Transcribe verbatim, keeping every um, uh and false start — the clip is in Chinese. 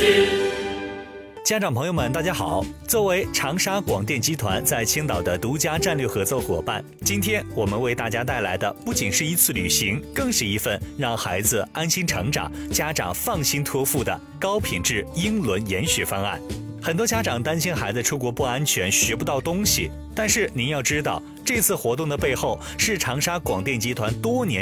家长朋友们，大家好！作为长沙广电集团在青岛的独家战略合作伙伴，今天我们为大家带来的不仅是一次旅行，更是一份让孩子安心成长、家长放心托付的高品质英伦研学方案。很多家长担心孩子出国不安全，学不到东西，但是您要知道，这次活动的背后是长沙广电集团多年